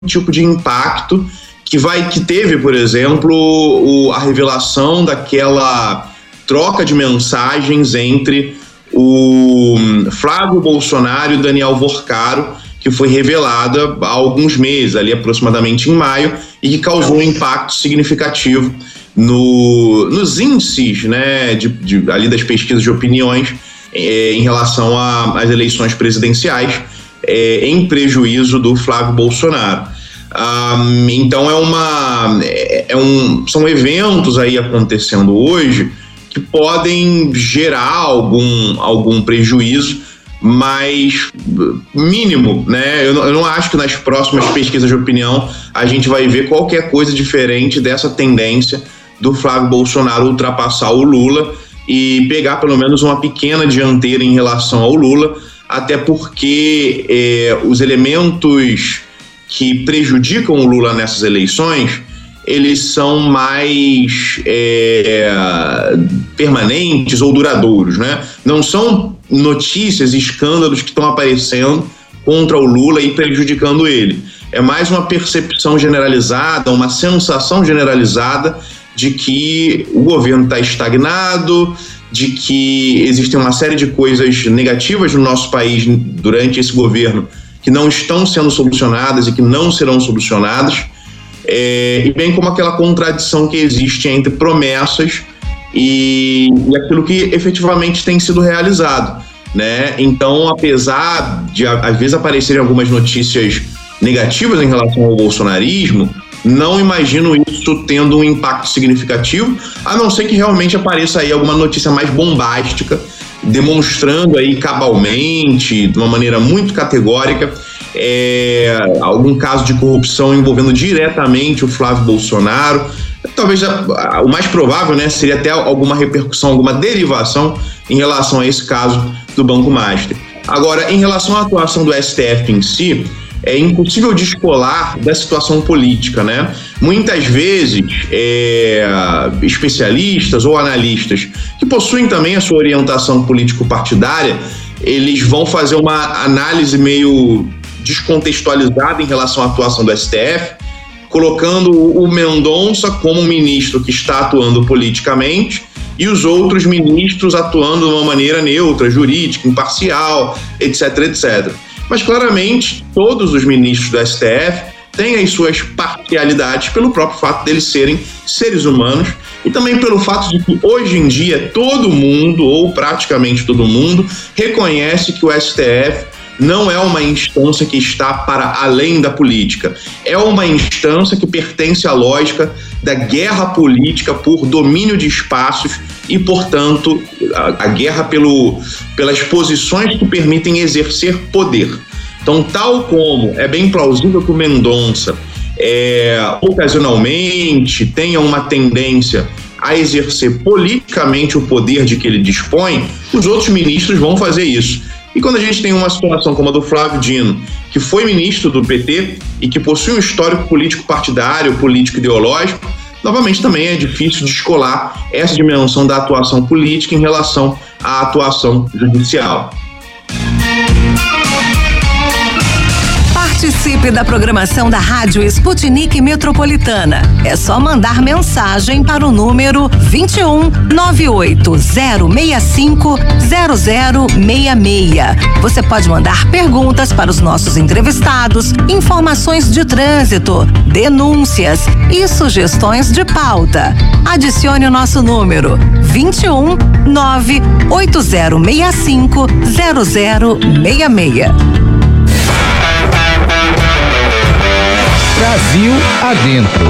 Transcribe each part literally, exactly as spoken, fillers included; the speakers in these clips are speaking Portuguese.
tipo de impacto que vai que teve, por exemplo, o, a revelação daquela troca de mensagens entre o Flávio Bolsonaro e o Daniel Vorcaro, que foi revelada há alguns meses, ali aproximadamente em maio, e que causou um impacto significativo no, nos índices, né, de, de, ali das pesquisas de opiniões é, em relação às eleições presidenciais, é, em prejuízo do Flávio Bolsonaro. Um, então é uma, é, é um, são eventos aí acontecendo hoje que podem gerar algum, algum prejuízo, mas mínimo, né? Eu não, eu não acho que nas próximas pesquisas de opinião a gente vai ver qualquer coisa diferente dessa tendência do Flávio Bolsonaro ultrapassar o Lula e pegar pelo menos uma pequena dianteira em relação ao Lula, até porque é, os elementos que prejudicam o Lula nessas eleições, eles são mais é, permanentes ou duradouros, né? Não são notícias, escândalos que estão aparecendo contra o Lula e prejudicando ele. É mais uma percepção generalizada, uma sensação generalizada de que o governo está estagnado, de que existem uma série de coisas negativas no nosso país durante esse governo que não estão sendo solucionadas e que não serão solucionadas, é, e bem como aquela contradição que existe entre promessas e, e aquilo que efetivamente tem sido realizado, né? Então, apesar de às vezes aparecerem algumas notícias negativas em relação ao bolsonarismo, não imagino isso tendo um impacto significativo, a não ser que realmente apareça aí alguma notícia mais bombástica, demonstrando aí cabalmente, de uma maneira muito categórica, é, algum caso de corrupção envolvendo diretamente o Flávio Bolsonaro. Talvez a, a, o mais provável, né, seria até alguma repercussão, alguma derivação em relação a esse caso do Banco Master. Agora, em relação à atuação do S T F em si, é impossível descolar da situação política, né? Muitas vezes, é, especialistas ou analistas que possuem também a sua orientação político-partidária, eles vão fazer uma análise meio descontextualizada em relação à atuação do S T F, colocando o Mendonça como um ministro que está atuando politicamente e os outros ministros atuando de uma maneira neutra, jurídica, imparcial, etc, etcétera. Mas claramente todos os ministros do S T F têm as suas parcialidades pelo próprio fato deles serem seres humanos e também pelo fato de que hoje em dia todo mundo, ou praticamente todo mundo, reconhece que o S T F não é uma instância que está para além da política. É uma instância que pertence à lógica da guerra política por domínio de espaços e, portanto, a, a guerra pelo, pelas posições que permitem exercer poder. Então, tal como é bem plausível que o Mendonça é, ocasionalmente tenha uma tendência a exercer politicamente o poder de que ele dispõe, os outros ministros vão fazer isso. E quando a gente tem uma situação como a do Flávio Dino, que foi ministro do P T e que possui um histórico político partidário, político ideológico, novamente também é difícil descolar essa dimensão da atuação política em relação à atuação judicial. Participe da programação da Rádio Sputnik Metropolitana. É só mandar mensagem para o número vinte e um, nove oito zero seis cinco, zero zero seis seis. Você pode mandar perguntas para os nossos entrevistados, informações de trânsito, denúncias e sugestões de pauta. Adicione o nosso número vinte e um, nove oito zero seis cinco, zero zero seis seis. Brasil Adentro.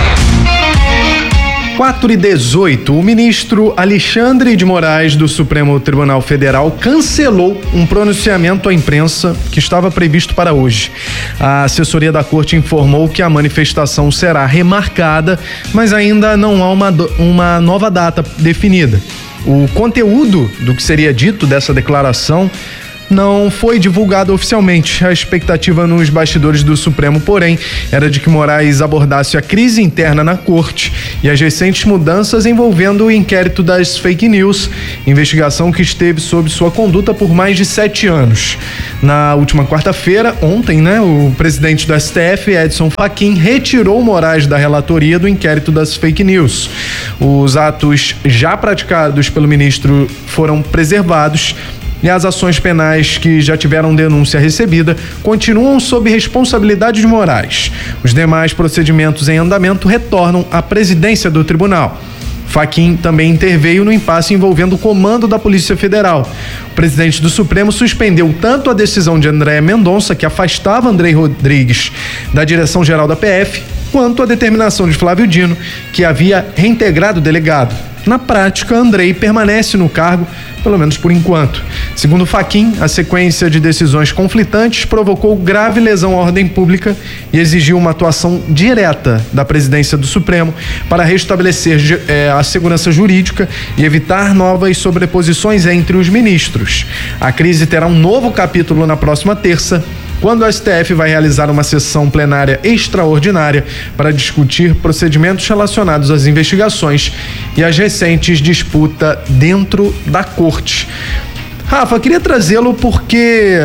quatro e dezoito, o ministro Alexandre de Moraes do Supremo Tribunal Federal cancelou um pronunciamento à imprensa que estava previsto para hoje. A assessoria da corte informou que a manifestação será remarcada, mas ainda não há uma, uma nova data definida. O conteúdo do que seria dito dessa declaração não foi divulgado oficialmente. A expectativa nos bastidores do Supremo, porém, era de que Moraes abordasse a crise interna na corte e as recentes mudanças envolvendo o inquérito das fake news, investigação que esteve sob sua conduta por mais de sete anos. Na última quarta-feira, ontem, né, o presidente do S T F, Edson Fachin, retirou Moraes da relatoria do inquérito das fake news. Os atos já praticados pelo ministro foram preservados e as ações penais que já tiveram denúncia recebida continuam sob responsabilidade de Moraes. Os demais procedimentos em andamento retornam à presidência do tribunal. Fachin também interveio no impasse envolvendo o comando da Polícia Federal. O presidente do Supremo suspendeu tanto a decisão de André Mendonça, que afastava Andrei Rodrigues da direção-geral da P F, quanto a determinação de Flávio Dino, que havia reintegrado o delegado. Na prática, Andrei permanece no cargo, pelo menos por enquanto. Segundo Fachin, a sequência de decisões conflitantes provocou grave lesão à ordem pública e exigiu uma atuação direta da presidência do Supremo para restabelecer eh, a segurança jurídica e evitar novas sobreposições entre os ministros. A crise terá um novo capítulo na próxima terça, quando o S T F vai realizar uma sessão plenária extraordinária para discutir procedimentos relacionados às investigações e às recentes disputas dentro da corte. Rafa, queria trazê-lo porque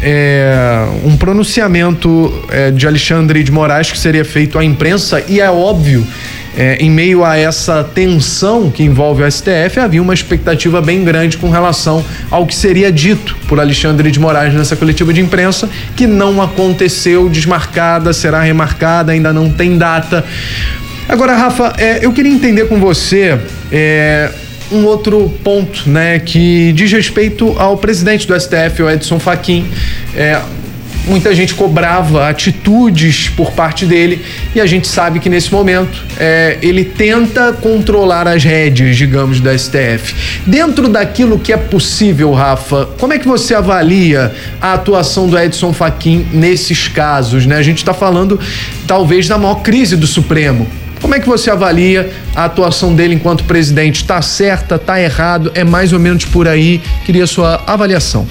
é, um pronunciamento é, de Alexandre de Moraes que seria feito à imprensa, e é óbvio, é, em meio a essa tensão que envolve o S T F, havia uma expectativa bem grande com relação ao que seria dito por Alexandre de Moraes nessa coletiva de imprensa, que não aconteceu, desmarcada, será remarcada, ainda não tem data. Agora, Rafa, é, eu queria entender com você é, um outro ponto, né, que diz respeito ao presidente do S T F, o Edson Fachin. É, muita gente cobrava atitudes por parte dele e a gente sabe que nesse momento é, ele tenta controlar as rédeas, digamos, do S T F. Dentro daquilo que é possível, Rafa, como é que você avalia a atuação do Edson Fachin nesses casos, né? A gente está falando talvez da maior crise do Supremo. Como é que você avalia a atuação dele enquanto presidente? Tá certa, tá errado, é mais ou menos por aí? Queria a sua avaliação.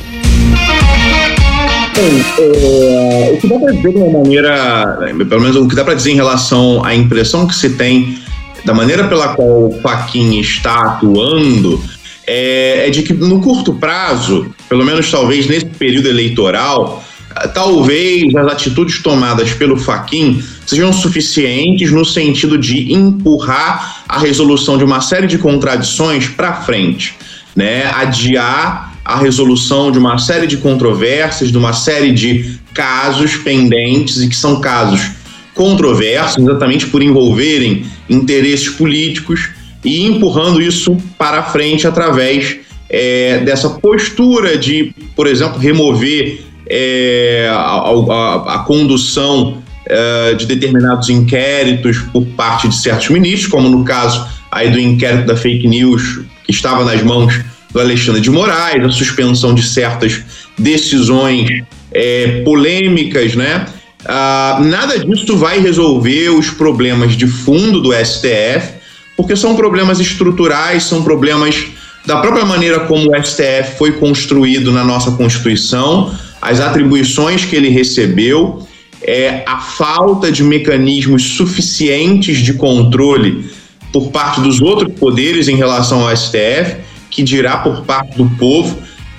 Bem, é, o que dá para dizer de uma maneira, pelo menos o que dá para dizer em relação à impressão que se tem da maneira pela qual o Fachin está atuando, é, é de que no curto prazo, pelo menos talvez nesse período eleitoral, talvez as atitudes tomadas pelo Fachin sejam suficientes no sentido de empurrar a resolução de uma série de contradições para frente, né? Adiar a resolução de uma série de controvérsias, de uma série de casos pendentes e que são casos controversos, exatamente por envolverem interesses políticos, e empurrando isso para frente através é, dessa postura de, por exemplo, remover É, a, a, a condução é, de determinados inquéritos por parte de certos ministros, como no caso aí do inquérito da fake news que estava nas mãos do Alexandre de Moraes, a suspensão de certas decisões é, polêmicas, né? Ah, nada disso vai resolver os problemas de fundo do S T F, porque são problemas estruturais, são problemas da própria maneira como o S T F foi construído na nossa Constituição, as atribuições que ele recebeu, é, a falta de mecanismos suficientes de controle por parte dos outros poderes em relação ao S T F, que dirá por parte do povo,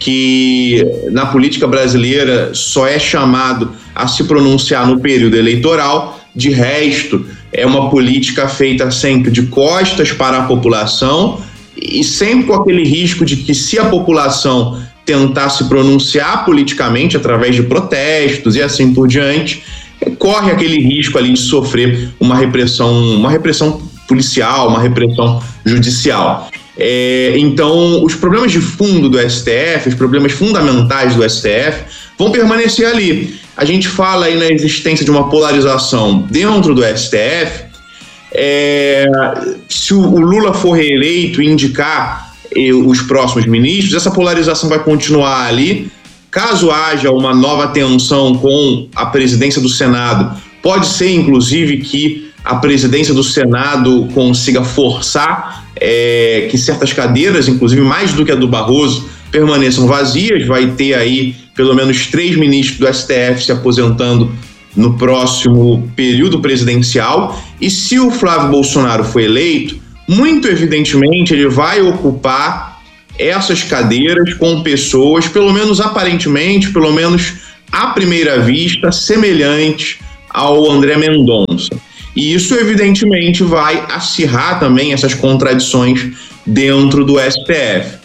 que na política brasileira só é chamado a se pronunciar no período eleitoral. De resto, é uma política feita sempre de costas para a população e sempre com aquele risco de que, se a população tentar se pronunciar politicamente através de protestos e assim por diante, corre aquele risco ali de sofrer uma repressão, uma repressão policial, uma repressão judicial. É, então, os problemas de fundo do S T F, os problemas fundamentais do S T F, vão permanecer ali. A gente fala aí na existência de uma polarização dentro do S T F. É, se o Lula for reeleito e indicar os próximos ministros, essa polarização vai continuar ali. Caso haja uma nova tensão com a presidência do Senado, pode ser, inclusive, que a presidência do Senado consiga forçar é, que certas cadeiras, inclusive mais do que a do Barroso, permaneçam vazias. Vai ter aí pelo menos três ministros do S T F se aposentando no próximo período presidencial, e se o Flávio Bolsonaro for eleito, muito evidentemente ele vai ocupar essas cadeiras com pessoas, pelo menos aparentemente, pelo menos à primeira vista, semelhantes ao André Mendonça. E isso evidentemente vai acirrar também essas contradições dentro do S T F.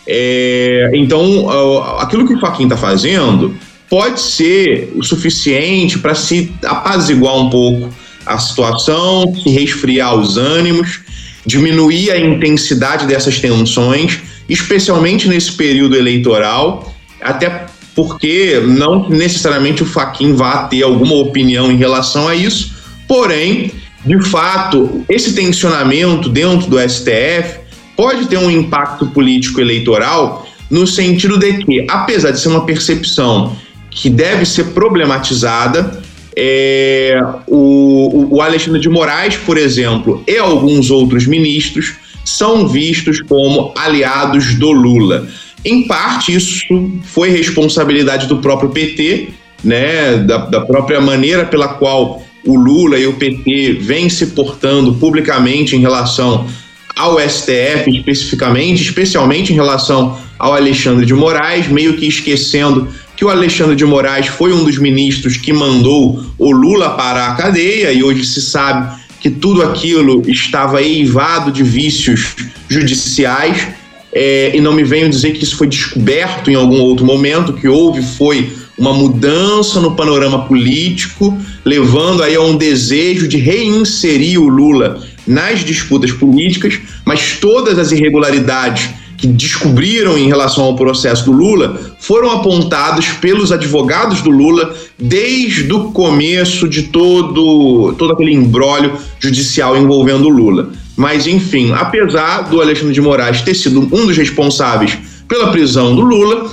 É, então, aquilo que o Fachin está fazendo pode ser o suficiente para se apaziguar um pouco a situação, se resfriar os ânimos, diminuir a intensidade dessas tensões, especialmente nesse período eleitoral, até porque não necessariamente o Fachin vai ter alguma opinião em relação a isso, porém, de fato, esse tensionamento dentro do S T F pode ter um impacto político eleitoral no sentido de que, apesar de ser uma percepção que deve ser problematizada, é, o, o Alexandre de Moraes, por exemplo, e alguns outros ministros são vistos como aliados do Lula. Em parte, isso foi responsabilidade do próprio P T, né, da, da própria maneira pela qual o Lula e o P T vêm se portando publicamente em relação ao S T F especificamente, especialmente em relação ao Alexandre de Moraes, meio que esquecendo que o Alexandre de Moraes foi um dos ministros que mandou o Lula parar a cadeia, e hoje se sabe que tudo aquilo estava eivado de vícios judiciais, é, e não me venham dizer que isso foi descoberto em algum outro momento. O que houve foi uma mudança no panorama político, levando aí a um desejo de reinserir o Lula nas disputas políticas, mas todas as irregularidades que descobriram em relação ao processo do Lula foram apontados pelos advogados do Lula desde o começo de todo, todo aquele imbróglio judicial envolvendo o Lula. Mas, enfim, apesar do Alexandre de Moraes ter sido um dos responsáveis pela prisão do Lula,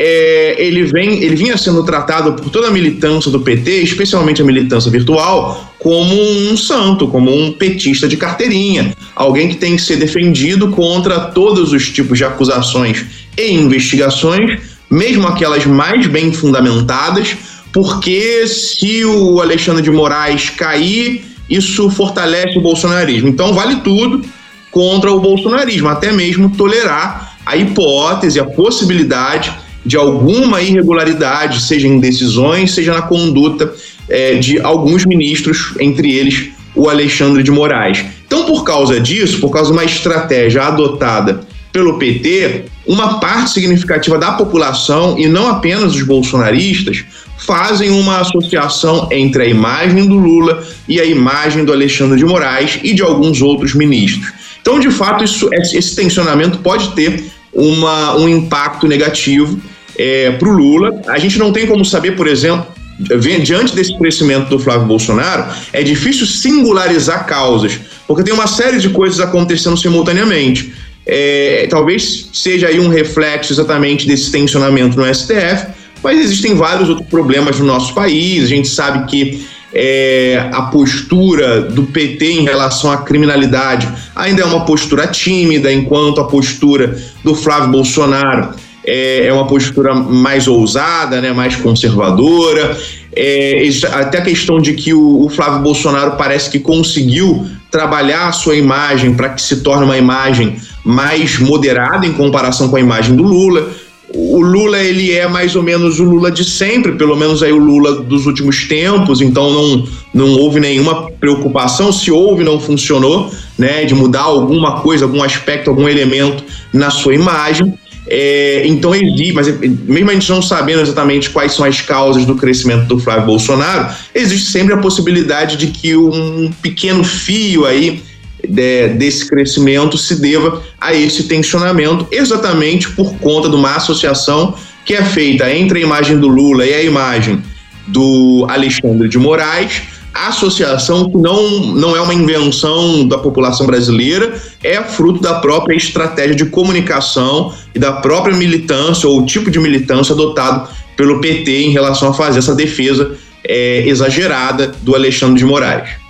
é, ele, vem, ele vinha sendo tratado por toda a militância do P T, especialmente a militância virtual, como um santo, como um petista de carteirinha, alguém que tem que ser defendido contra todos os tipos de acusações e investigações, mesmo aquelas mais bem fundamentadas, porque se o Alexandre de Moraes cair, isso fortalece o bolsonarismo. Então vale tudo contra o bolsonarismo, até mesmo tolerar a hipótese, a possibilidade de alguma irregularidade, seja em decisões, seja na conduta é, de alguns ministros, entre eles o Alexandre de Moraes. Então, por causa disso, por causa de uma estratégia adotada pelo P T, uma parte significativa da população, e não apenas os bolsonaristas, fazem uma associação entre a imagem do Lula e a imagem do Alexandre de Moraes e de alguns outros ministros. Então, de fato, isso, esse tensionamento pode ter uma, um impacto negativo é, para o Lula. A gente não tem como saber, por exemplo, diante desse crescimento do Flávio Bolsonaro, é difícil singularizar causas, porque tem uma série de coisas acontecendo simultaneamente. É, talvez seja aí um reflexo exatamente desse tensionamento no S T F, mas existem vários outros problemas no nosso país. A gente sabe que é, a postura do P T em relação à criminalidade ainda é uma postura tímida, enquanto a postura do Flávio Bolsonaro é, é uma postura mais ousada, né, mais conservadora. É, até a questão de que o, o Flávio Bolsonaro parece que conseguiu trabalhar a sua imagem para que se torne uma imagem mais moderada em comparação com a imagem do Lula. O Lula, ele é mais ou menos o Lula de sempre, pelo menos aí o Lula dos últimos tempos, então não, não houve nenhuma preocupação. Se houve, não funcionou, né, de mudar alguma coisa, algum aspecto, algum elemento na sua imagem. É, então existe, mas mesmo a gente não sabendo exatamente quais são as causas do crescimento do Flávio Bolsonaro, existe sempre a possibilidade de que um pequeno fio aí de, desse crescimento se deva a esse tensionamento, exatamente por conta de uma associação que é feita entre a imagem do Lula e a imagem do Alexandre de Moraes. A associação que não, não é uma invenção da população brasileira, é fruto da própria estratégia de comunicação e da própria militância, ou o tipo de militância adotado pelo P T em relação a fazer essa defesa é, exagerada do Alexandre de Moraes.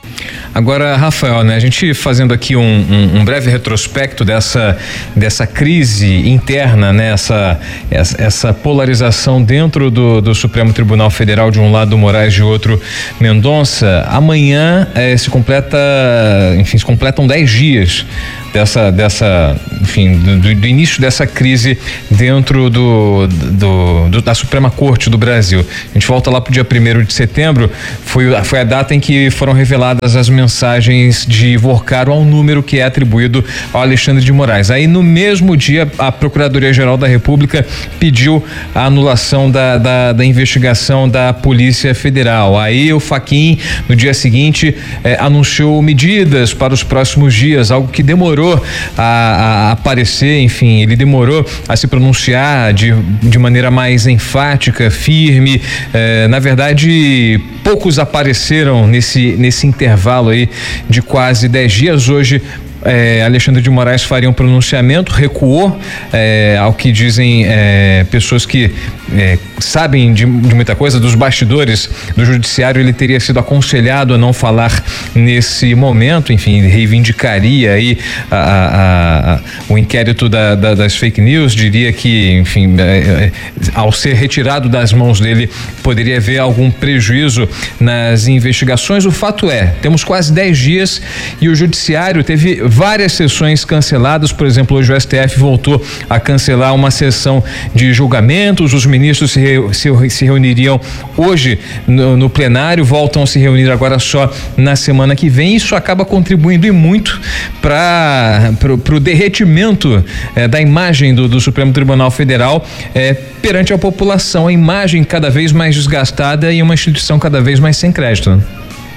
Agora, Rafael, né, a gente fazendo aqui um, um, um breve retrospecto dessa, dessa crise interna, né, essa, essa, essa polarização dentro do, do Supremo Tribunal Federal, de um lado Moraes, de outro Mendonça. Amanhã eh, se completa, enfim, se completam dez dias dessa, dessa, enfim, do, do início dessa crise dentro do, do, do da Suprema Corte do Brasil. A gente volta lá pro dia primeiro de setembro, foi, foi a data em que foram reveladas as mensagens de Ivo Caro ao número que é atribuído ao Alexandre de Moraes. Aí no mesmo dia a Procuradoria-Geral da República pediu a anulação da, da, da investigação da Polícia Federal. Aí o Fachin no dia seguinte eh, anunciou medidas para os próximos dias, algo que demorou A, a aparecer, enfim, ele demorou a se pronunciar de, de maneira mais enfática, firme. Eh, na verdade, poucos apareceram nesse, nesse intervalo aí de quase dez dias. Hoje, É, Alexandre de Moraes faria um pronunciamento, recuou, é, ao que dizem é, pessoas que é, sabem de, de muita coisa, dos bastidores do judiciário. Ele teria sido aconselhado a não falar nesse momento, enfim, reivindicaria aí a, a, a, o inquérito da, da, das fake news, diria que, enfim, é, é, ao ser retirado das mãos dele, poderia haver algum prejuízo nas investigações. O fato é, temos quase dez dias e o judiciário teve várias sessões canceladas. Por exemplo, hoje o S T F voltou a cancelar uma sessão de julgamentos. Os ministros se, re, se, se reuniriam hoje no, no plenário, voltam a se reunir agora só na semana que vem. Isso acaba contribuindo e muito para o derretimento eh, da imagem do, do Supremo Tribunal Federal eh, perante a população, a imagem cada vez mais desgastada e uma instituição cada vez mais sem crédito, né?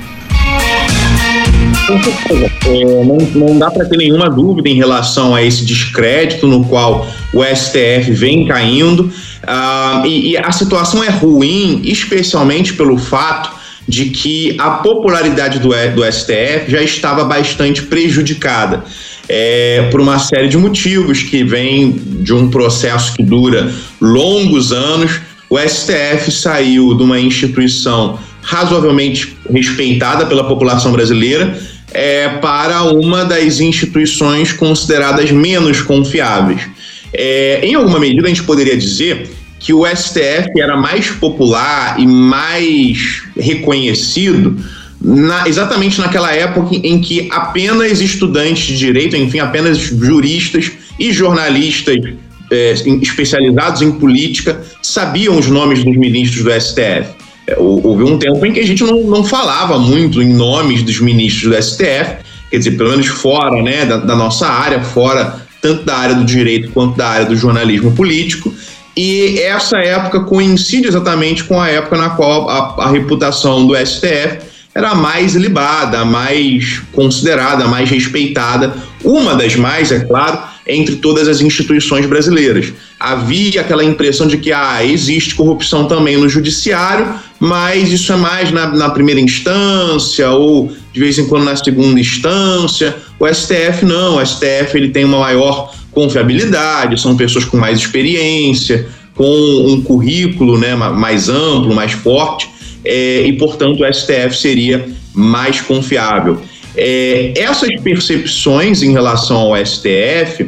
É, não, não dá para ter nenhuma dúvida em relação a esse descrédito no qual o S T F vem caindo, ah, e, e a situação é ruim, especialmente pelo fato de que a popularidade do, do S T F já estava bastante prejudicada, é, por uma série de motivos que vem de um processo que dura longos anos. O S T F saiu de uma instituição razoavelmente respeitada pela população brasileira é, para uma das instituições consideradas menos confiáveis. É, em alguma medida, a gente poderia dizer que o S T F era mais popular e mais reconhecido na, exatamente naquela época em que apenas estudantes de direito, enfim, apenas juristas e jornalistas é, especializados em política sabiam os nomes dos ministros do S T F. Houve um tempo em que a gente não, não falava muito em nomes dos ministros do S T F, quer dizer, pelo menos fora, né, da, da nossa área, fora tanto da área do direito quanto da área do jornalismo político, e essa época coincide exatamente com a época na qual a, a reputação do S T F era mais ilibada, a mais considerada, a mais respeitada, uma das mais, é claro, entre todas as instituições brasileiras. Havia aquela impressão de que ah, existe corrupção também no judiciário, mas isso é mais na, na primeira instância ou de vez em quando na segunda instância. O S T F não, o S T F ele tem uma maior confiabilidade, são pessoas com mais experiência, com um currículo, né, mais amplo, mais forte, é, e portanto o S T F seria mais confiável. É, essas percepções em relação ao S T F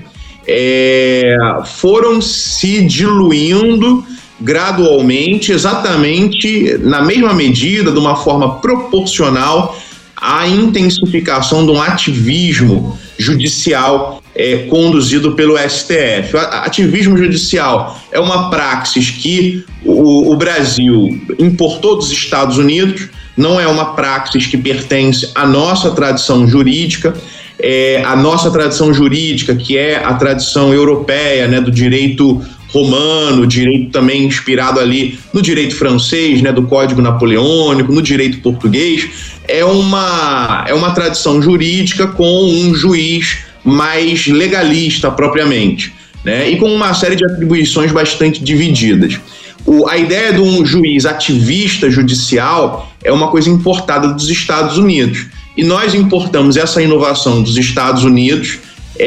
é, foram se diluindo gradualmente, exatamente na mesma medida, de uma forma proporcional à intensificação de um ativismo judicial é, conduzido pelo S T F. O ativismo judicial é uma praxis que o, o Brasil importou dos Estados Unidos, não é uma praxis que pertence à nossa tradição jurídica, é, a nossa tradição jurídica, que é a tradição europeia, né, do direito romano, direito também inspirado ali no direito francês, né, do Código Napoleônico, no direito português, é uma, é uma tradição jurídica com um juiz mais legalista propriamente, né, e com uma série de atribuições bastante divididas. O, a ideia de um juiz ativista judicial é uma coisa importada dos Estados Unidos. E nós importamos essa inovação dos Estados Unidos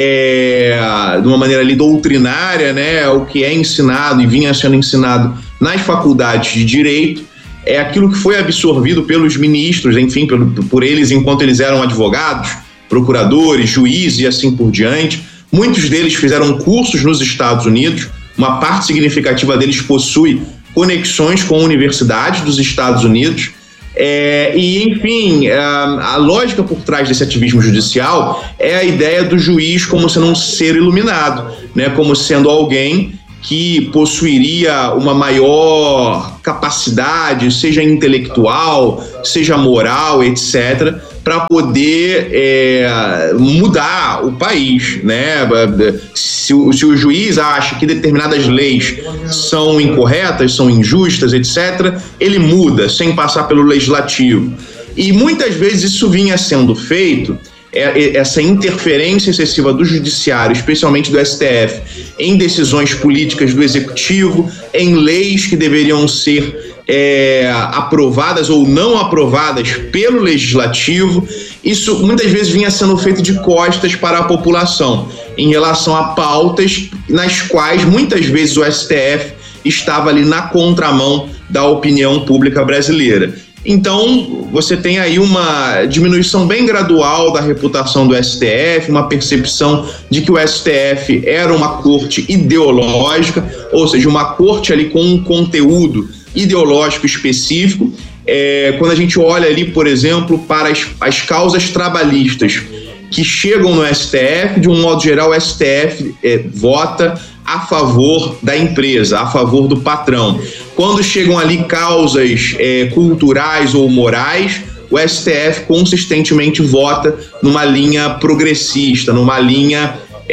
é, de uma maneira ali doutrinária, né, o que é ensinado e vinha sendo ensinado nas faculdades de direito, é aquilo que foi absorvido pelos ministros, enfim, por, por eles enquanto eles eram advogados, procuradores, juízes e assim por diante. Muitos deles fizeram cursos nos Estados Unidos, uma parte significativa deles possui conexões com universidades dos Estados Unidos. É, e, enfim, a, a lógica por trás desse ativismo judicial é a ideia do juiz como sendo um ser iluminado, né, como sendo alguém que possuiria uma maior capacidade, seja intelectual, seja moral, etcétera, para poder é, mudar o país, né? Se o, se o juiz acha que determinadas leis são incorretas, são injustas, etcétera, ele muda sem passar pelo legislativo. E muitas vezes isso vinha sendo feito, essa interferência excessiva do judiciário, especialmente do S T F, em decisões políticas do executivo, em leis que deveriam ser é, aprovadas ou não aprovadas pelo legislativo. Isso muitas vezes vinha sendo feito de costas para a população, em relação a pautas nas quais muitas vezes o S T F estava ali na contramão da opinião pública brasileira. Então, você tem aí uma diminuição bem gradual da reputação do S T F, uma percepção de que o S T F era uma corte ideológica, ou seja, uma corte ali com um conteúdo ideológico específico. É, quando a gente olha ali, por exemplo, para as, as causas trabalhistas que chegam no S T F, de um modo geral, o S T F é, vota a favor da empresa, a favor do patrão. Quando chegam ali causas é, culturais ou morais, o S T F consistentemente vota numa linha progressista, numa linha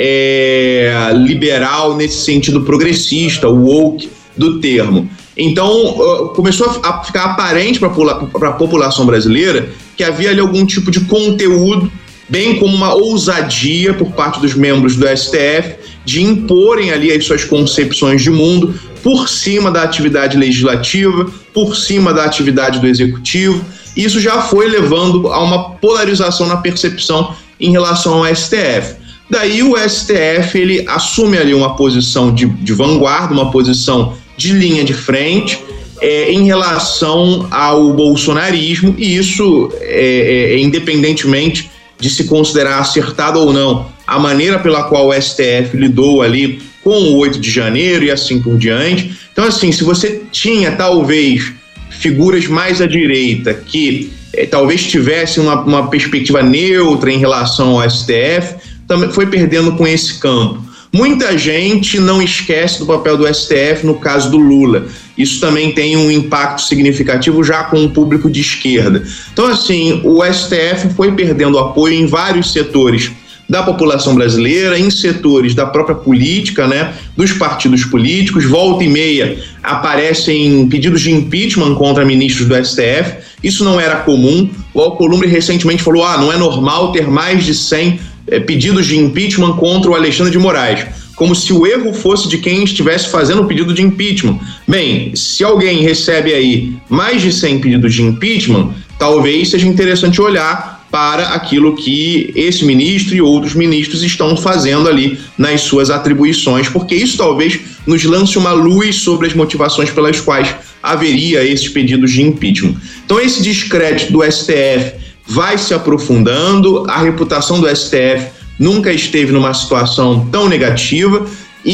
é, liberal nesse sentido progressista, o woke do termo. Então, começou a ficar aparente para a população brasileira que havia ali algum tipo de conteúdo, bem como uma ousadia por parte dos membros do S T F de imporem ali as suas concepções de mundo por cima da atividade legislativa, por cima da atividade do executivo. Isso já foi levando a uma polarização na percepção em relação ao S T F. Daí o S T F ele assume ali uma posição de, de vanguarda, uma posição de linha de frente é, em relação ao bolsonarismo, e isso é, é, independentemente de se considerar acertado ou não a maneira pela qual o S T F lidou ali com o oito de janeiro e assim por diante. Então, assim, se você tinha talvez figuras mais à direita que eh, talvez tivessem uma, uma perspectiva neutra em relação ao S T F, também foi perdendo com esse campo. Muita gente não esquece do papel do S T F no caso do Lula. Isso também tem um impacto significativo já com o público de esquerda. Então, assim, o S T F foi perdendo apoio em vários setores da população brasileira, em setores da própria política, né, dos partidos políticos. Volta e meia aparecem pedidos de impeachment contra ministros do S T F. Isso não era comum. O Alcolumbre recentemente falou: ah, não é normal ter mais de cem é, pedidos de impeachment contra o Alexandre de Moraes, como se o erro fosse de quem estivesse fazendo o pedido de impeachment. Bem, se alguém recebe aí mais de cem pedidos de impeachment, talvez seja interessante olhar para aquilo que esse ministro e outros ministros estão fazendo ali nas suas atribuições, porque isso talvez nos lance uma luz sobre as motivações pelas quais haveria esses pedidos de impeachment. Então, esse descrédito do S T F vai se aprofundando, a reputação do S T F nunca esteve numa situação tão negativa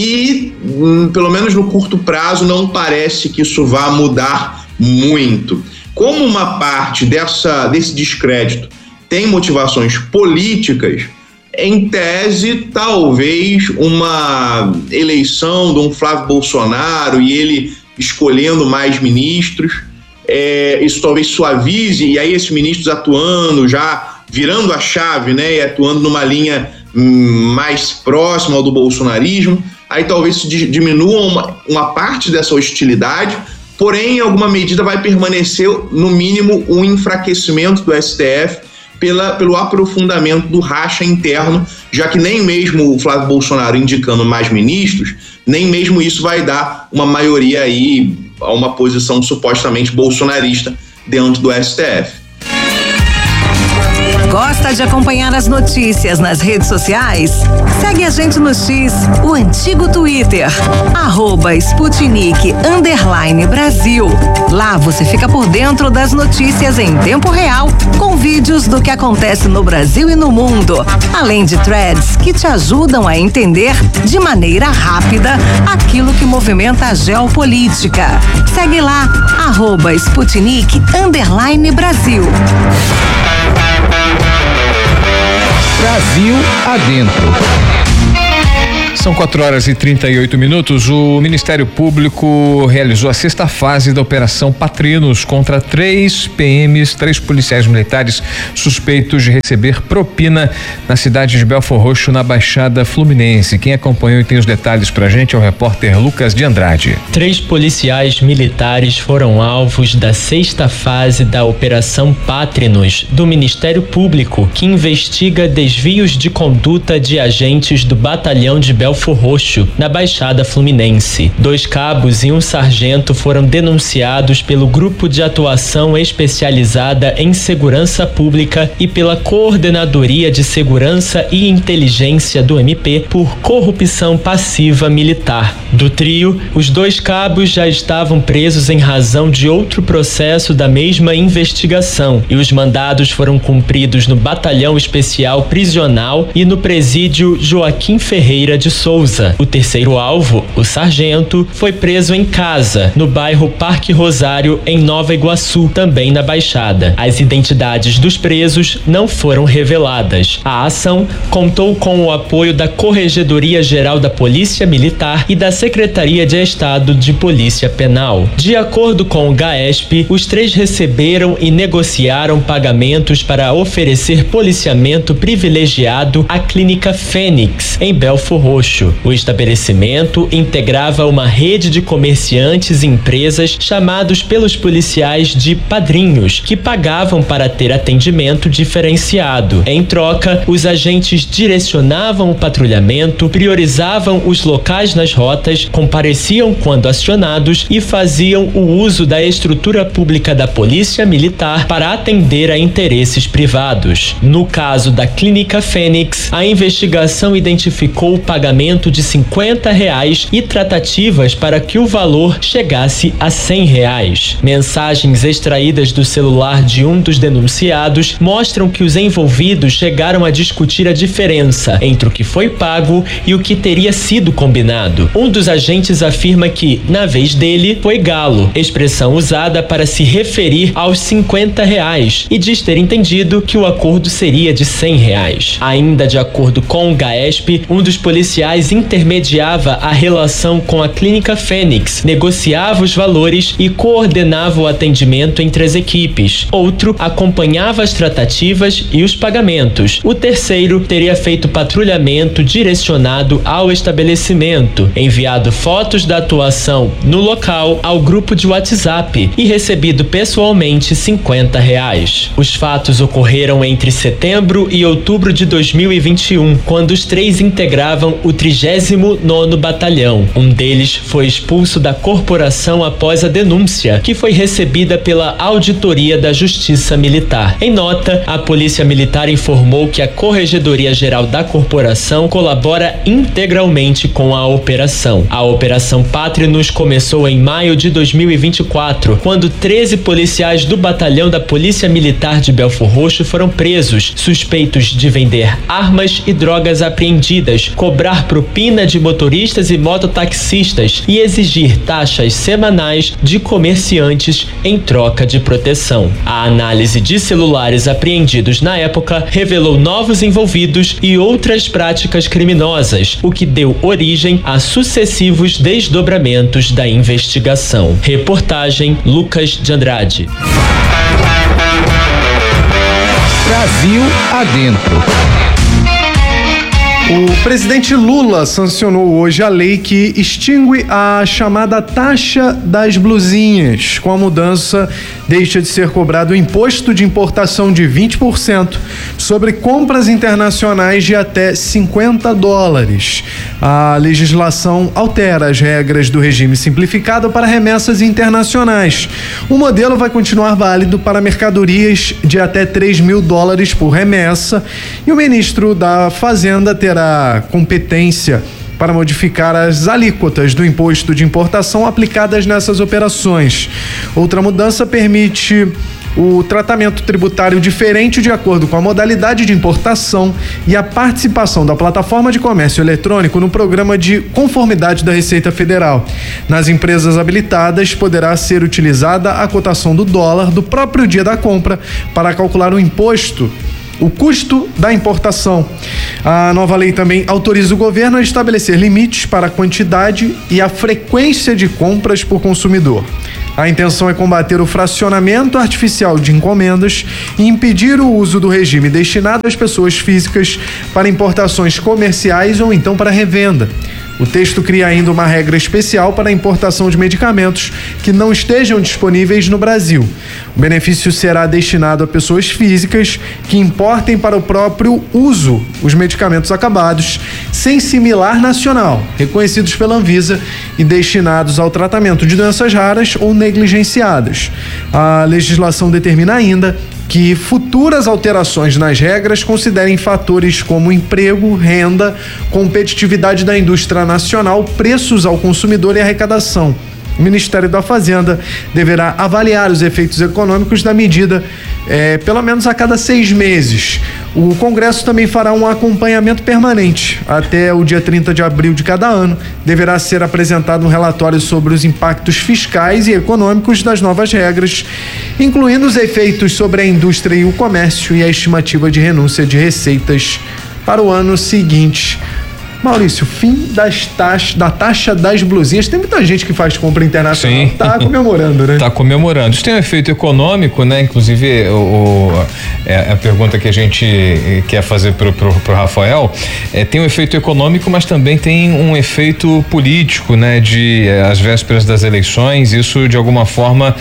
e, hum, pelo menos no curto prazo, não parece que isso vá mudar muito. Como uma parte dessa, desse descrédito tem motivações políticas, em tese, talvez uma eleição de um Flávio Bolsonaro e ele escolhendo mais ministros, é, isso talvez suavize, e aí esses ministros atuando, já virando a chave, né, e atuando numa linha hum, mais próxima ao do bolsonarismo, aí talvez isso diminua uma, uma parte dessa hostilidade, porém, em alguma medida vai permanecer, no mínimo, um enfraquecimento do S T F Pela, pelo aprofundamento do racha interno, já que nem mesmo o Flávio Bolsonaro indicando mais ministros, nem mesmo isso vai dar uma maioria aí a uma posição supostamente bolsonarista dentro do S T F. Gosta Gosta de acompanhar as notícias nas redes sociais? Segue a gente no X, o antigo Twitter, arroba Sputnik underline Brasil. Lá você fica por dentro das notícias em tempo real, com vídeos do que acontece no Brasil e no mundo, além de threads que te ajudam a entender de maneira rápida aquilo que movimenta a geopolítica. Segue lá, arroba Sputnik underline Brasil. Brasil adentro. São quatro horas e trinta e oito minutos. O Ministério Público realizou a sexta fase da Operação Patrinos contra três P Ms, três policiais militares suspeitos de receber propina na cidade de Belfor Roxo, na Baixada Fluminense. Quem acompanhou e tem os detalhes pra gente é o repórter Lucas de Andrade. Três policiais militares foram alvos da sexta fase da Operação Patrinos do Ministério Público, que investiga desvios de conduta de agentes do Batalhão de Belfor Roxo, na Baixada Fluminense. Dois cabos e um sargento foram denunciados pelo Grupo de Atuação Especializada em Segurança Pública e pela Coordenadoria de Segurança e Inteligência do M P por corrupção passiva militar. Do trio, os dois cabos já estavam presos em razão de outro processo da mesma investigação, e os mandados foram cumpridos no Batalhão Especial Prisional e no Presídio Joaquim Ferreira de Souza. O terceiro alvo, o sargento, foi preso em casa, no bairro Parque Rosário, em Nova Iguaçu, também na Baixada. As identidades dos presos não foram reveladas. A ação contou com o apoio da Corregedoria Geral da Polícia Militar e da Secretaria de Estado de Polícia Penal. De acordo com o GAESP, os três receberam e negociaram pagamentos para oferecer policiamento privilegiado à Clínica Fênix, em Belfor Roxo. O estabelecimento integrava uma rede de comerciantes e empresas chamados pelos policiais de padrinhos, que pagavam para ter atendimento diferenciado. Em troca, os agentes direcionavam o patrulhamento, priorizavam os locais nas rotas, compareciam quando acionados e faziam o uso da estrutura pública da Polícia Militar para atender a interesses privados. No caso da Clínica Fênix, a investigação identificou o pagamento de cinquenta reais e tratativas para que o valor chegasse a cem reais. Mensagens extraídas do celular de um dos denunciados mostram que os envolvidos chegaram a discutir a diferença entre o que foi pago e o que teria sido combinado. Um dos agentes afirma que, na vez dele, foi galo, expressão usada para se referir aos cinquenta reais, e diz ter entendido que o acordo seria de cem reais. Ainda de acordo com o GAESP, um dos policiais intermediava a relação com a Clínica Fênix, negociava os valores e coordenava o atendimento entre as equipes. Outro acompanhava as tratativas e os pagamentos. O terceiro teria feito patrulhamento direcionado ao estabelecimento, enviado fotos da atuação no local ao grupo de WhatsApp e recebido pessoalmente cinquenta reais. Os fatos ocorreram entre setembro e outubro de dois mil e vinte e um, quando os três integravam o trigésimo nono Batalhão. Um deles foi expulso da corporação após a denúncia, que foi recebida pela Auditoria da Justiça Militar. Em nota, a Polícia Militar informou que a Corregedoria Geral da Corporação colabora integralmente com a operação. A Operação Patrinos começou em maio de dois mil e vinte e quatro, quando treze policiais do Batalhão da Polícia Militar de Belfor Roxo foram presos, suspeitos de vender armas e drogas apreendidas, cobrar propina de motoristas e mototaxistas e exigir taxas semanais de comerciantes em troca de proteção. A análise de celulares apreendidos na época revelou novos envolvidos e outras práticas criminosas, o que deu origem a sucessivos desdobramentos da investigação. Reportagem Lucas de Andrade. Brasil adentro. O presidente Lula sancionou hoje a lei que extingue a chamada taxa das blusinhas, com a mudança deixa de ser cobrado o imposto de importação de vinte por cento sobre compras internacionais de até cinquenta dólares. A legislação altera as regras do regime simplificado para remessas internacionais. O modelo vai continuar válido para mercadorias de até três mil dólares por remessa e o ministro da Fazenda terá competência para modificar as alíquotas do imposto de importação aplicadas nessas operações. Outra mudança permite o tratamento tributário diferente de acordo com a modalidade de importação e a participação da plataforma de comércio eletrônico no programa de conformidade da Receita Federal. Nas empresas habilitadas, poderá ser utilizada a cotação do dólar do próprio dia da compra para calcular o imposto, o custo da importação. A nova lei também autoriza o governo a estabelecer limites para a quantidade e a frequência de compras por consumidor. A intenção é combater o fracionamento artificial de encomendas e impedir o uso do regime destinado às pessoas físicas para importações comerciais ou então para revenda. O texto cria ainda uma regra especial para a importação de medicamentos que não estejam disponíveis no Brasil. O benefício será destinado a pessoas físicas que importem para o próprio uso os medicamentos acabados, sem similar nacional, reconhecidos pela Anvisa e destinados ao tratamento de doenças raras ou negligenciadas. A legislação determina ainda que futuras alterações nas regras considerem fatores como emprego, renda, competitividade da indústria nacional, preços ao consumidor e arrecadação. O Ministério da Fazenda deverá avaliar os efeitos econômicos da medida eh, pelo menos a cada seis meses. O Congresso também fará um acompanhamento permanente. Até o dia trinta de abril de cada ano, deverá ser apresentado um relatório sobre os impactos fiscais e econômicos das novas regras, incluindo os efeitos sobre a indústria e o comércio e a estimativa de renúncia de receitas para o ano seguinte. Maurício, fim das taxa, da taxa das blusinhas. Tem muita gente que faz compra internacional. Sim. Tá comemorando, né? Tá comemorando. Isso tem um efeito econômico, né? Inclusive, o, o, é, a pergunta que a gente quer fazer pro, pro, pro Rafael é, tem um efeito econômico, mas também tem um efeito político, né? De as vésperas das eleições, isso de alguma forma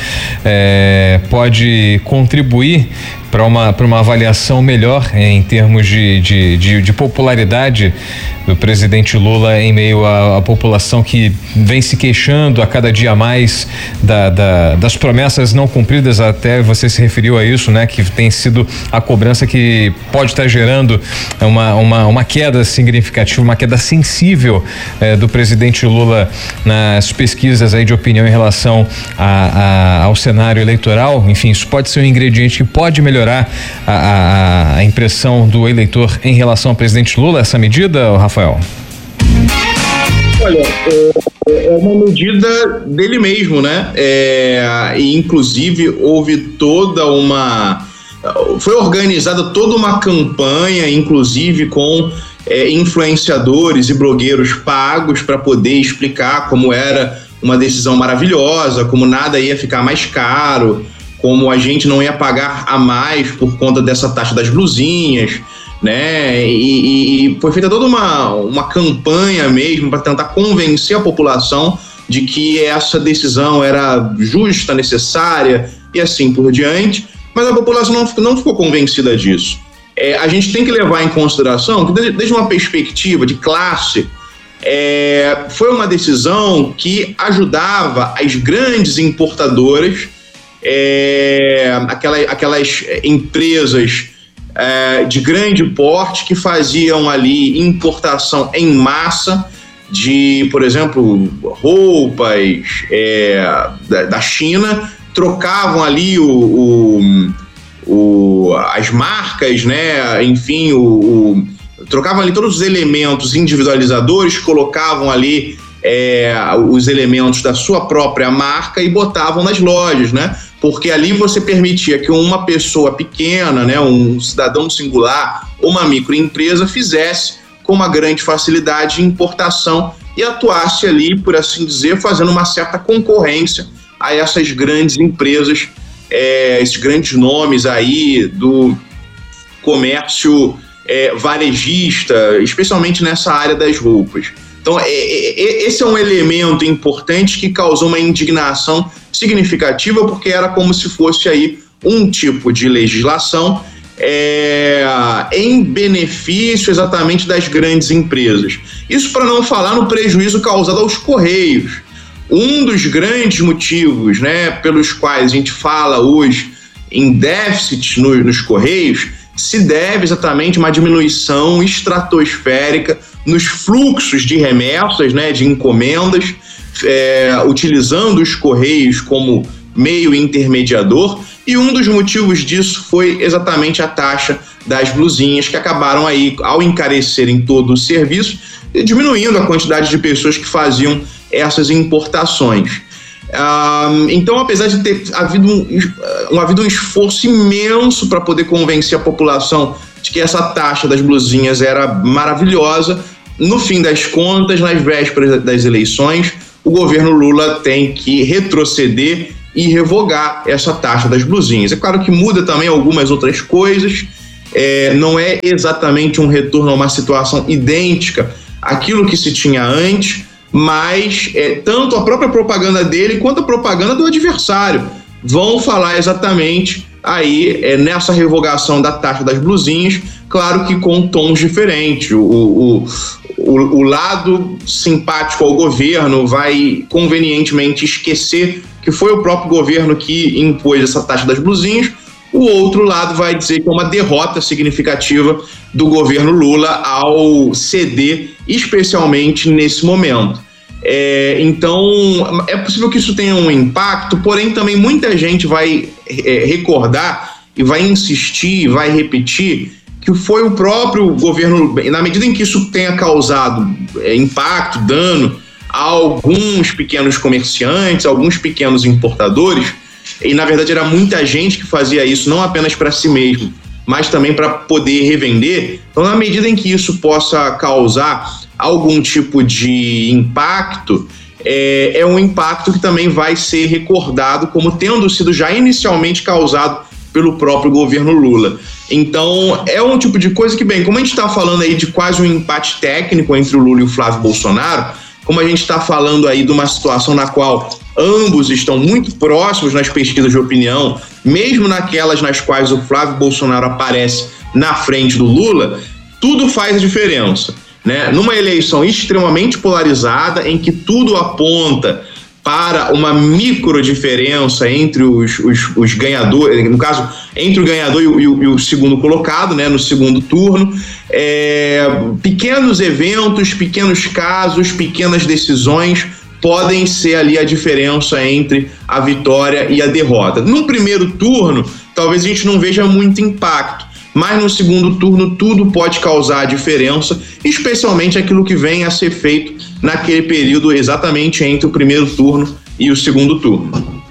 é, pode contribuir para uma, para uma avaliação melhor em termos de, de, de, de popularidade do presidente Lula em meio à, à população que vem se queixando a cada dia mais da, da, das promessas não cumpridas. Até você se referiu a isso, né? Que tem sido a cobrança que pode estar gerando uma, uma, uma queda significativa, uma queda sensível eh, do presidente Lula nas pesquisas aí de opinião em relação a, a, ao cenário eleitoral. Enfim, isso pode ser um ingrediente que pode melhorar A, a, a impressão do eleitor em relação ao presidente Lula, essa medida, Rafael? Olha, é, é uma medida dele mesmo, né? É, e inclusive houve toda uma... Foi organizada toda uma campanha, inclusive com é, influenciadores e blogueiros pagos para poder explicar como era uma decisão maravilhosa, como nada ia ficar mais caro, como a gente não ia pagar a mais por conta dessa taxa das blusinhas, né? E, e foi feita toda uma, uma campanha mesmo para tentar convencer a população de que essa decisão era justa, necessária e assim por diante, mas a população não, não ficou convencida disso. É, a gente tem que levar em consideração que, desde, desde uma perspectiva de classe, é, foi uma decisão que ajudava as grandes importadoras, É, aquela, aquelas empresas é, de grande porte que faziam ali importação em massa de, por exemplo, roupas é, da, da China, trocavam ali o, o, o, as marcas, né? Enfim, o, o, trocavam ali todos os elementos individualizadores, colocavam ali é, os elementos da sua própria marca e botavam nas lojas, né? Porque ali você permitia que uma pessoa pequena, né, um cidadão singular, uma microempresa fizesse com uma grande facilidade importação e atuasse ali, por assim dizer, fazendo uma certa concorrência a essas grandes empresas, é, esses grandes nomes aí do comércio é, varejista, especialmente nessa área das roupas. Então, é, é, esse é um elemento importante que causou uma indignação significativa, porque era como se fosse aí um tipo de legislação é, em benefício exatamente das grandes empresas. Isso para não falar no prejuízo causado aos Correios. Um dos grandes motivos, né, pelos quais a gente fala hoje em déficit no, nos Correios se deve exatamente a uma diminuição estratosférica nos fluxos de remessas, né, de encomendas, é, utilizando os Correios como meio intermediador, e um dos motivos disso foi exatamente a taxa das blusinhas, que acabaram aí, ao encarecerem todo o serviço, diminuindo a quantidade de pessoas que faziam essas importações. Ah, então, apesar de ter havido um, um, havido um esforço imenso para poder convencer a população de que essa taxa das blusinhas era maravilhosa, no fim das contas, nas vésperas das eleições, o governo Lula tem que retroceder e revogar essa taxa das blusinhas. É claro que muda também algumas outras coisas, é, não é exatamente um retorno a uma situação idêntica àquilo que se tinha antes, mas é, tanto a própria propaganda dele quanto a propaganda do adversário vão falar exatamente aí é, nessa revogação da taxa das blusinhas, claro que com tons diferentes. O, o, o, o lado simpático ao governo vai convenientemente esquecer que foi o próprio governo que impôs essa taxa das blusinhas. O outro lado vai dizer que é uma derrota significativa do governo Lula ao ceder, especialmente nesse momento. É, então, é possível que isso tenha um impacto, porém também muita gente vai é, recordar e vai insistir, vai repetir que foi o próprio governo, na medida em que isso tenha causado é, impacto, dano a alguns pequenos comerciantes, alguns pequenos importadores, e na verdade era muita gente que fazia isso, não apenas para si mesmo, mas também para poder revender. Então, na medida em que isso possa causar algum tipo de impacto, é, é um impacto que também vai ser recordado como tendo sido já inicialmente causado pelo próprio governo Lula. Então, é um tipo de coisa que, bem, como a gente está falando aí de quase um empate técnico entre o Lula e o Flávio Bolsonaro, como a gente está falando aí de uma situação na qual ambos estão muito próximos nas pesquisas de opinião, mesmo naquelas nas quais o Flávio Bolsonaro aparece na frente do Lula, tudo faz a diferença, né? Numa eleição extremamente polarizada, em que tudo aponta para uma micro diferença entre os, os, os ganhadores, no caso, entre o ganhador e o, e o, e o segundo colocado, né, no segundo turno, é, pequenos eventos, pequenos casos, pequenas decisões podem ser ali a diferença entre a vitória e a derrota. No primeiro turno, talvez a gente não veja muito impacto, mas no segundo turno tudo pode causar diferença, especialmente aquilo que vem a ser feito naquele período exatamente entre o primeiro turno e o segundo turno.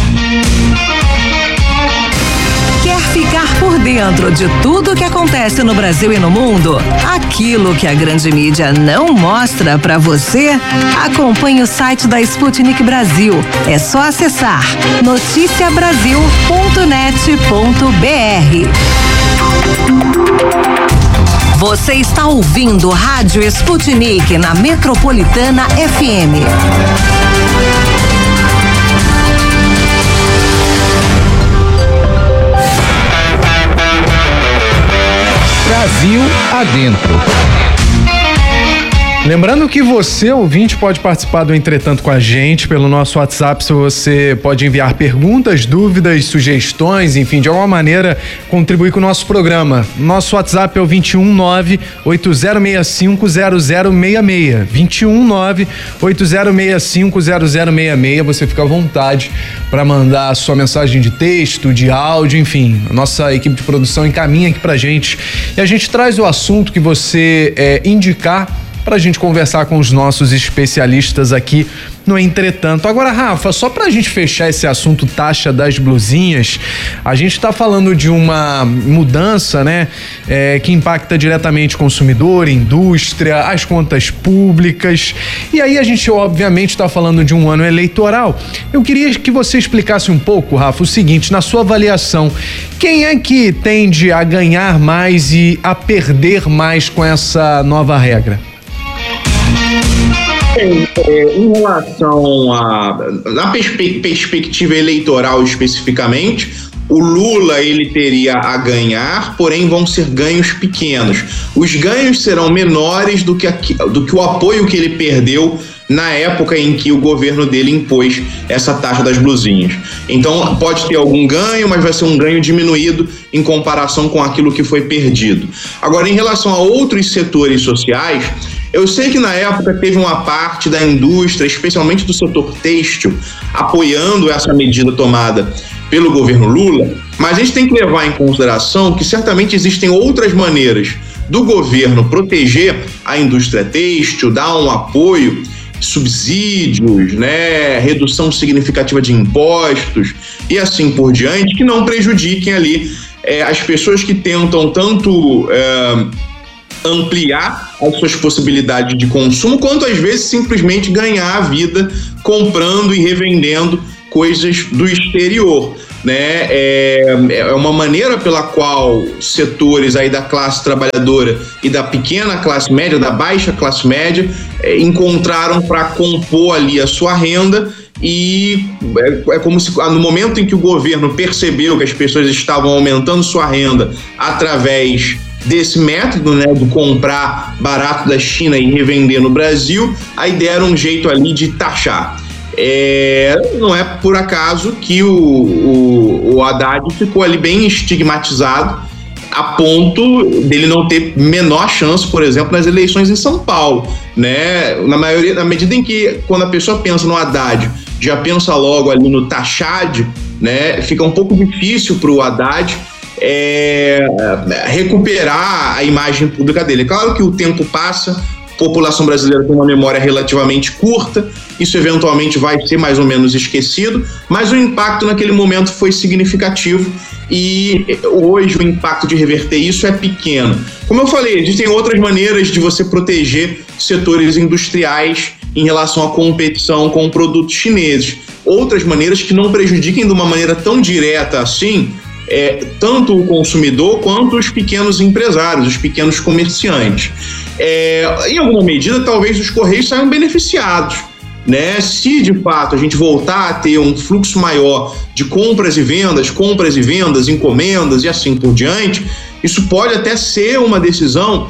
Quer ficar por dentro de tudo que acontece no Brasil e no mundo? Aquilo que a grande mídia não mostra pra você? Acompanhe o site da Sputnik Brasil. É só acessar noticia brasil ponto net ponto b r. Você está ouvindo Rádio Sputnik na Metropolitana F M. Brasil adentro. Lembrando que você, ouvinte, pode participar do Entretanto com a gente pelo nosso WhatsApp. Se você pode enviar perguntas, dúvidas, sugestões, enfim, de alguma maneira contribuir com o nosso programa. Nosso WhatsApp é o dois um nove, oito zero seis cinco, zero zero seis seis. dois um nove, oito zero seis cinco, zero zero seis seis. Você fica à vontade para mandar a sua mensagem de texto, de áudio, enfim. A nossa equipe de produção encaminha aqui pra gente e a gente traz o assunto que você é, indicar para a gente conversar com os nossos especialistas aqui no Entretanto. Agora, Rafa, só para a gente fechar esse assunto taxa das blusinhas, a gente está falando de uma mudança, né, é, que impacta diretamente o consumidor, indústria, as contas públicas, e aí a gente obviamente está falando de um ano eleitoral. Eu queria que você explicasse um pouco, Rafa, o seguinte, na sua avaliação, quem é que tende a ganhar mais e a perder mais com essa nova regra? Bem, é, em relação a... Na perspe- perspectiva eleitoral especificamente, o Lula ele teria a ganhar, porém vão ser ganhos pequenos. Os ganhos serão menores do que, a, do que o apoio que ele perdeu na época em que o governo dele impôs essa taxa das blusinhas. Então pode ter algum ganho, mas vai ser um ganho diminuído em comparação com aquilo que foi perdido. Agora, em relação a outros setores sociais, eu sei que na época teve uma parte da indústria, especialmente do setor têxtil, apoiando essa medida tomada pelo governo Lula, mas a gente tem que levar em consideração que certamente existem outras maneiras do governo proteger a indústria têxtil, dar um apoio, subsídios, né, redução significativa de impostos e assim por diante, que não prejudiquem ali é, as pessoas que tentam tanto é, ampliar as suas possibilidades de consumo, quanto às vezes simplesmente ganhar a vida comprando e revendendo coisas do exterior, né? É, é uma maneira pela qual setores aí da classe trabalhadora e da pequena classe média, da baixa classe média, é, encontraram para compor ali a sua renda. E é, é como se no momento em que o governo percebeu que as pessoas estavam aumentando sua renda através desse método, né, de comprar barato da China e revender no Brasil, aí deram um jeito ali de taxar. É, não é por acaso que o, o, o Haddad ficou ali bem estigmatizado a ponto dele não ter menor chance, por exemplo, nas eleições em São Paulo, né? Na maioria, na medida em que quando a pessoa pensa no Haddad, já pensa logo ali no taxade, né? Fica um pouco difícil para o Haddad é, recuperar a imagem pública dele. É claro que o tempo passa, a população brasileira tem uma memória relativamente curta, isso eventualmente vai ser mais ou menos esquecido, mas o impacto naquele momento foi significativo e hoje o impacto de reverter isso é pequeno. Como eu falei, existem outras maneiras de você proteger setores industriais em relação à competição com produtos chineses. Outras maneiras que não prejudiquem de uma maneira tão direta assim É, tanto o consumidor quanto os pequenos empresários, os pequenos comerciantes. É, em alguma medida, talvez os Correios saiam beneficiados, né? Se de fato a gente voltar a ter um fluxo maior de compras e vendas, compras e vendas, encomendas e assim por diante, isso pode até ser uma decisão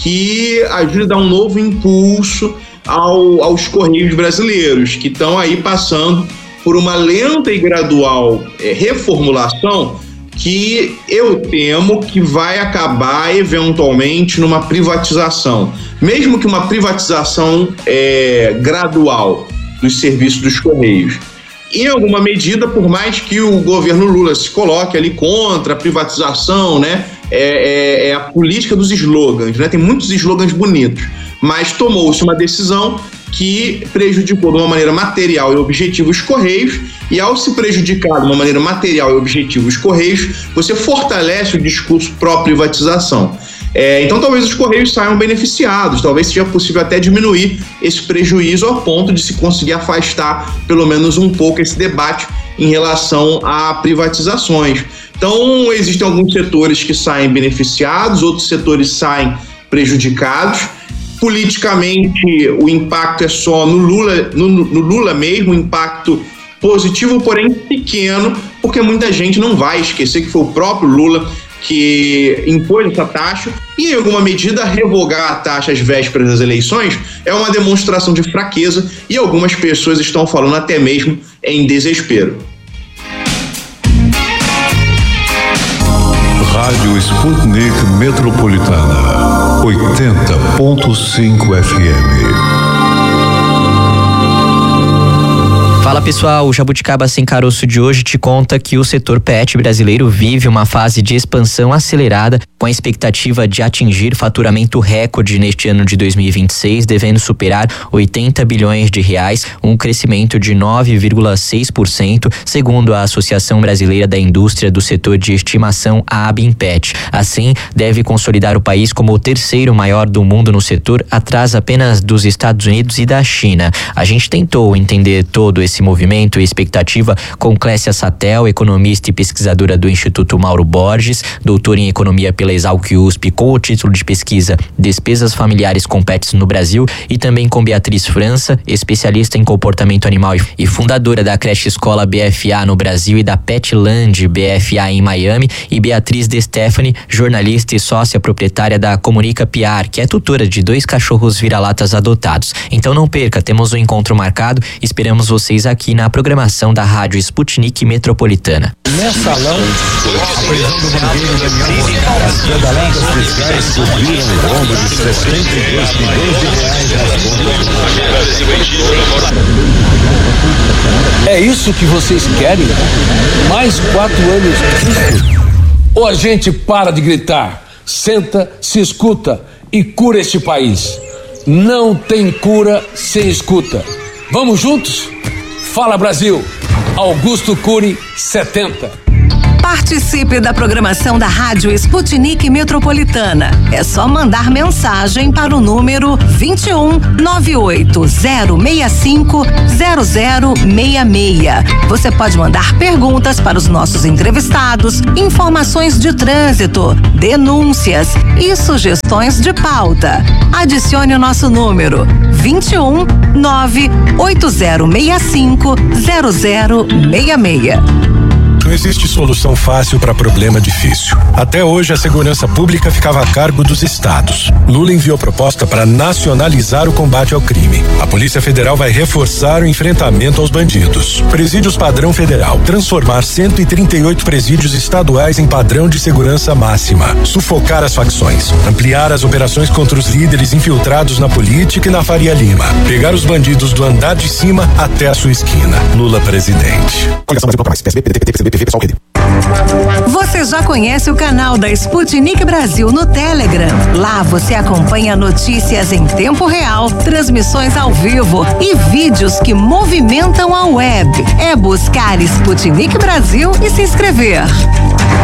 que ajude a dar um novo impulso ao, aos Correios brasileiros, que estão aí passando por uma lenta e gradual é, reformulação, que eu temo que vai acabar eventualmente numa privatização, mesmo que uma privatização é, gradual dos serviços dos Correios. Em alguma medida, por mais que o governo Lula se coloque ali contra a privatização, né, é, é, é a política dos slogans, né, tem muitos slogans bonitos, mas tomou-se uma decisão que prejudicou de uma maneira material e objetiva os Correios, e ao se prejudicar de uma maneira material e objetiva os Correios, você fortalece o discurso pró-privatização. É, então talvez os Correios saiam beneficiados, talvez seja possível até diminuir esse prejuízo ao ponto de se conseguir afastar pelo menos um pouco esse debate em relação a privatizações. Então existem alguns setores que saem beneficiados, outros setores saem prejudicados. Politicamente, o impacto é só no Lula, no, no Lula mesmo, um impacto positivo, porém pequeno, porque muita gente não vai esquecer que foi o próprio Lula que impôs essa taxa, e em alguma medida revogar a taxa às vésperas das eleições é uma demonstração de fraqueza, e algumas pessoas estão falando até mesmo em desespero. Rádio Sputnik Metropolitana, oitenta ponto cinco F M. Fala pessoal, o Jabuticaba Sem Caroço de hoje te conta que o setor pet brasileiro vive uma fase de expansão acelerada, com a expectativa de atingir faturamento recorde neste ano de dois mil e vinte e seis, devendo superar oitenta bilhões de reais, um crescimento de nove vírgula seis por cento, segundo a Associação Brasileira da Indústria do Setor de Estimação, a Abimpet. Assim, deve consolidar o país como o terceiro maior do mundo no setor, atrás apenas dos Estados Unidos e da China. A gente tentou entender todo esse esse movimento e expectativa com Clécia Satel, economista e pesquisadora do Instituto Mauro Borges, doutora em economia pela Exalc U S P com o título de pesquisa Despesas Familiares com Pets no Brasil, e também com Beatriz França, especialista em comportamento animal e fundadora da creche escola B F A no Brasil e da Petland B F A em Miami, e Beatriz De Stefani, jornalista e sócia proprietária da Comunica P R, que é tutora de dois cachorros vira-latas adotados. Então não perca, temos um encontro marcado, esperamos vocês aqui na programação da Rádio Sputnik Metropolitana. Nesse salão, a prisão do banqueiro Daniel, as pedaladas fiscais cobriram o rombo de sessenta e dois milhões de reais nas contas. É isso que vocês querem? Mais quatro anos disso? Ou a gente para de gritar, senta, se escuta e cura este país? Não tem cura sem escuta. Vamos juntos? Fala Brasil! Augusto Cury, setenta. Participe da programação da Rádio Sputnik Metropolitana. É só mandar mensagem para o número vinte e um, nove oito zero seis cinco, zero zero seis seis. Você pode mandar perguntas para os nossos entrevistados, informações de trânsito, denúncias e sugestões de pauta. Adicione o nosso número vinte e um, nove oito zero seis cinco, zero zero seis seis. Não existe solução fácil para problema difícil. Até hoje, a segurança pública ficava a cargo dos estados. Lula enviou proposta para nacionalizar o combate ao crime. A Polícia Federal vai reforçar o enfrentamento aos bandidos. Presídios padrão federal. Transformar cento e trinta e oito presídios estaduais em padrão de segurança máxima. Sufocar as facções. Ampliar as operações contra os líderes infiltrados na política e na Faria Lima. Pegar os bandidos do andar de cima até a sua esquina. Lula presidente. Você já conhece o canal da Sputnik Brasil no Telegram? Lá você acompanha notícias em tempo real, transmissões ao vivo e vídeos que movimentam a web. É buscar Sputnik Brasil e se inscrever.